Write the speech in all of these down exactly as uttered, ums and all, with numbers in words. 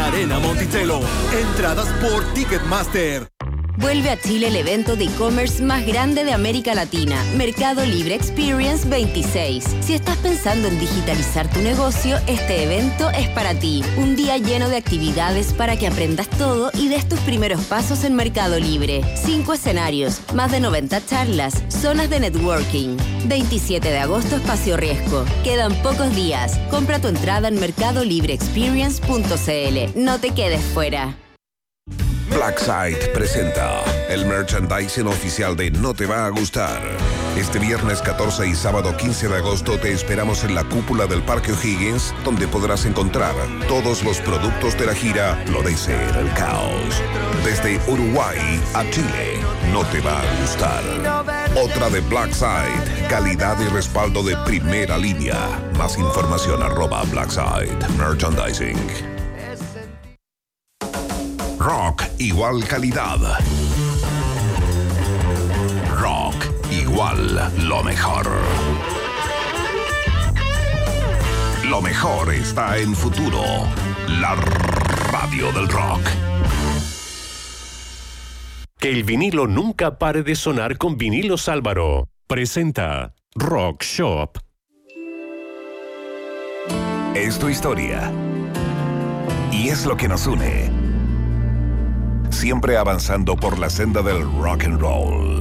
Arena Monticello. Entradas por Ticketmaster. Vuelve a Chile el evento de e-commerce más grande de América Latina, Mercado Libre Experience veintiséis. Si estás pensando en digitalizar tu negocio, este evento es para ti. Un día lleno de actividades para que aprendas todo y des tus primeros pasos en Mercado Libre. Cinco escenarios, más de noventa charlas, zonas de networking. veintisiete de agosto, Espacio Riesgo. Quedan pocos días. Compra tu entrada en mercado libre experience punto c l. No te quedes fuera. Blackside presenta el merchandising oficial de No Te Va a Gustar. Este viernes catorce y sábado quince de agosto te esperamos en la cúpula del Parque O'Higgins, donde podrás encontrar todos los productos de la gira Florecer el Caos. Desde Uruguay a Chile, No Te Va a Gustar. Otra de Blackside, calidad y respaldo de primera línea. Más información arroba Blackside Merchandising. Rock igual calidad. Rock igual lo mejor. Lo mejor está en Futuro, la radio del rock. Que el vinilo nunca pare de sonar con Vinilos Álvaro. Presenta Rock Shop. Es tu historia. Y es lo que nos une. Siempre avanzando por la senda del rock and roll.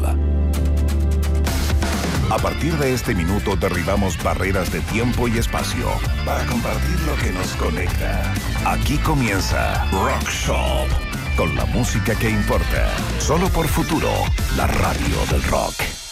A partir de este minuto derribamos barreras de tiempo y espacio para compartir lo que nos conecta. Aquí comienza Rock Shop, con la música que importa. Solo por Futuro, la radio del rock.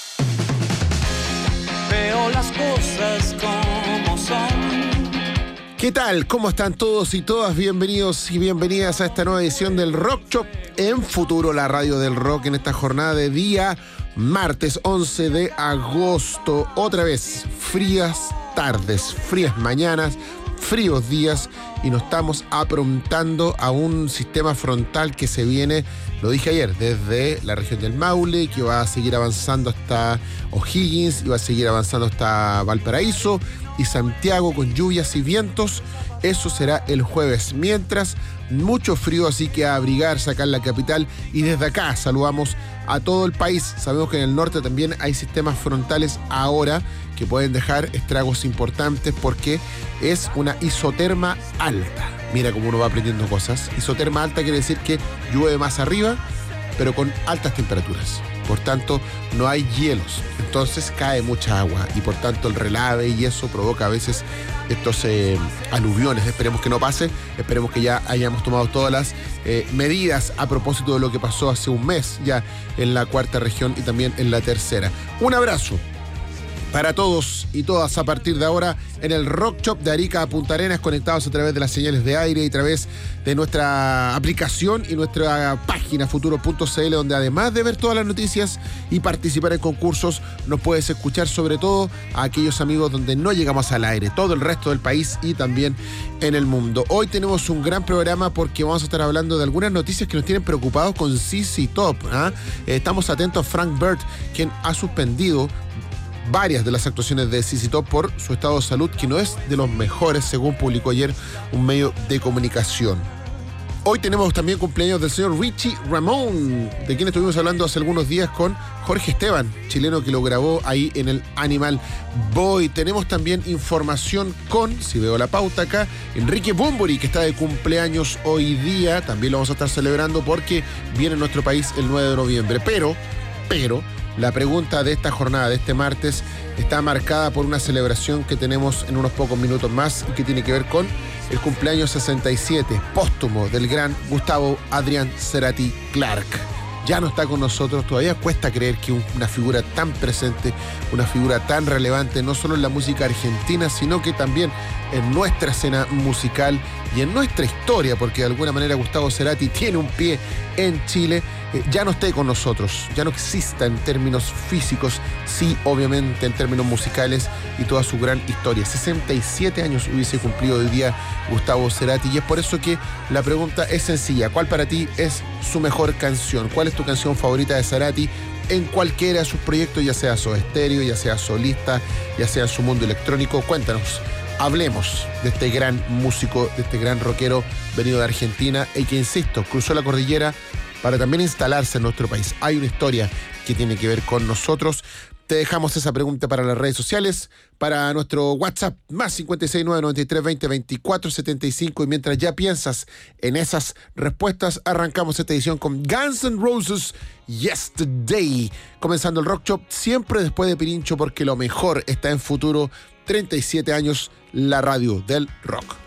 Veo las cosas como son. ¿Qué tal? ¿Cómo están todos y todas? Bienvenidos y bienvenidas a esta nueva edición del Rock Shop en Futuro, la radio del rock, en esta jornada de día martes once de agosto. Otra vez, frías tardes, frías mañanas, fríos días, y nos estamos aprontando a un sistema frontal que se viene, lo dije ayer, desde la región del Maule, que va a seguir avanzando hasta O'Higgins y va a seguir avanzando hasta Valparaíso y Santiago con lluvias y vientos. Eso será el jueves. Mientras, mucho frío, así que a abrigarse acá en la capital. Y desde acá saludamos a todo el país. Sabemos que en el norte también hay sistemas frontales ahora que pueden dejar estragos importantes porque es una isoterma alta. Mira cómo uno va aprendiendo cosas. Isoterma alta quiere decir que llueve más arriba, pero con altas temperaturas. Por tanto, no hay hielos. Entonces cae mucha agua y por tanto el relave y eso provoca a veces estos eh, aluviones. Esperemos que no pase. Esperemos que ya hayamos tomado todas las eh, medidas a propósito de lo que pasó hace un mes ya en la cuarta región y también en la tercera. Un abrazo para todos y todas a partir de ahora en el Rock Shop de Arica a Punta Arenas, conectados a través de las señales de aire y a través de nuestra aplicación y nuestra página futuro punto c l, donde además de ver todas las noticias y participar en concursos, nos puedes escuchar sobre todo a aquellos amigos donde no llegamos al aire, todo el resto del país y también en el mundo. Hoy tenemos un gran programa porque vamos a estar hablando de algunas noticias que nos tienen preocupados con Z Z Top. ¿eh? Estamos atentos a Frank Bird, quien ha suspendido varias de las actuaciones de Z Z Top por su estado de salud, que no es de los mejores, según publicó ayer un medio de comunicación. Hoy tenemos también cumpleaños del señor Richie Ramón, de quien estuvimos hablando hace algunos días con Jorge Esteban, chileno que lo grabó ahí en el Animal Boy. Tenemos también información con, si veo la pauta acá, Enrique Bunbury, que está de cumpleaños hoy día. También lo vamos a estar celebrando porque viene a nuestro país el nueve de noviembre. Pero, pero... la pregunta de esta jornada, de este martes, está marcada por una celebración que tenemos en unos pocos minutos más y que tiene que ver con el cumpleaños sesenta y siete póstumo del gran Gustavo Adrián Cerati Clark. Ya no está con nosotros, todavía cuesta creer que una figura tan presente, una figura tan relevante, no solo en la música argentina, sino que también en nuestra escena musical y en nuestra historia, porque de alguna manera Gustavo Cerati tiene un pie en Chile, eh, ya no esté con nosotros, ya no exista en términos físicos, sí, obviamente en términos musicales y toda su gran historia. sesenta y siete años hubiese cumplido hoy día Gustavo Cerati, y es por eso que la pregunta es sencilla: ¿cuál para ti es su mejor canción? ¿Cuál es tu canción favorita de Cerati en cualquiera de sus proyectos, ya sea Soda Stereo, ya sea solista, ya sea en su mundo electrónico? Cuéntanos hablemos de este gran músico, de este gran rockero venido de Argentina y que, insisto, cruzó la cordillera para también instalarse en nuestro país. Hay una historia que tiene que ver con nosotros. Te dejamos esa pregunta para las redes sociales, para nuestro WhatsApp, más cinco seis nueve, nueve tres dos cero, veinticuatro setenta y cinco. Y mientras ya piensas en esas respuestas, arrancamos esta edición con Guns N' Roses, Yesterday. Comenzando el Rock Shop, siempre después de Pirincho, porque lo mejor está en futuro. treinta y siete años, la radio del rock.